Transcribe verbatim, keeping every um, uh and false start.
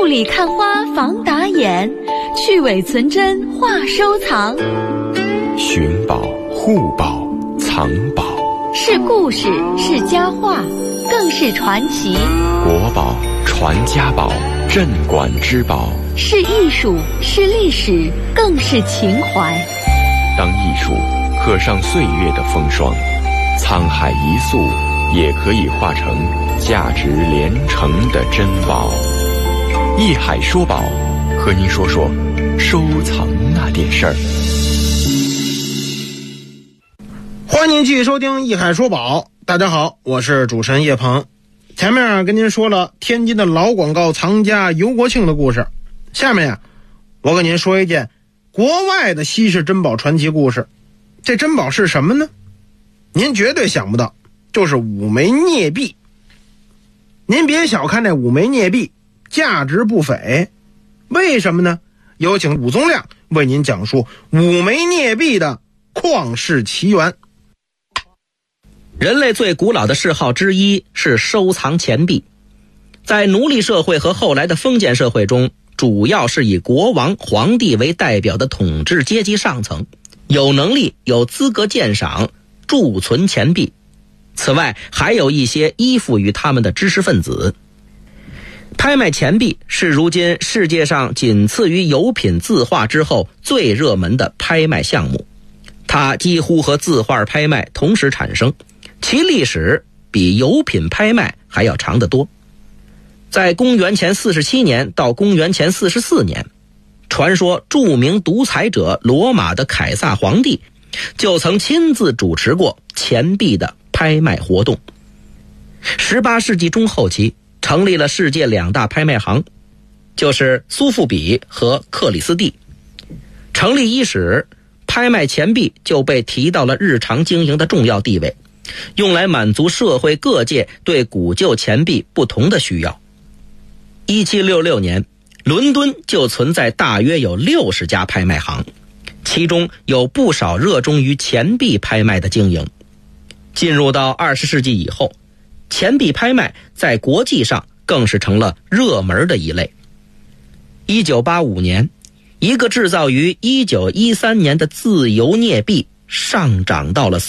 里看花防打眼，去伪存真话收藏。 寻宝、护宝、藏宝， 是故事，是佳话，更是传奇。 国宝、传家宝、镇馆之宝， 是艺术，是历史，更是情怀。 当艺术刻上岁月的风霜，沧海一粟也可以化成价值连城的珍宝。艺海说宝，和您说说收藏那点事儿。 欢迎您继续收听艺海说宝。大家好，我是主持人叶鹏。前面啊跟您说了天津的老广告藏家尤国庆的故事，下面呀、啊、我跟您说一件国外的稀世珍宝传奇故事。这珍宝是什么呢？您绝对想不到，就是五枚镍币。您别小看这五枚镍币，价值不菲。为什么呢？有请武宗亮为您讲述五枚镍币的旷世奇缘。 人类最古老的嗜好之一是收藏钱币。在奴隶社会和后来的封建社会中，主要是以国王、皇帝为代表的统治阶级上层，有能力、有资格鉴赏、贮存钱币。此外，还有一些依附于他们的知识分子。拍卖钱币是如今世界上仅次于油品字画之后最热门的拍卖项目，它几乎和字画拍卖同时产生，其历史比油品拍卖还要长得多。在公元前四十七年到公元前四十四年，传说著名独裁者罗马的凯撒皇帝就曾亲自主持过钱币的拍卖活动。十八世纪中后期成立了世界两大拍卖行，就是苏富比和克里斯蒂。成立伊始，拍卖钱币就被提到了日常经营的重要地位，用来满足社会各界对古旧钱币不同的需要。一七六六年，伦敦就存在大约有六十家拍卖行，其中有不少热衷于钱币拍卖的经营。进入到二十世纪以后，钱币拍卖在国际上更是成了热门的一类。一九八五年，一个制造于一九一三年的自由镍币上涨到了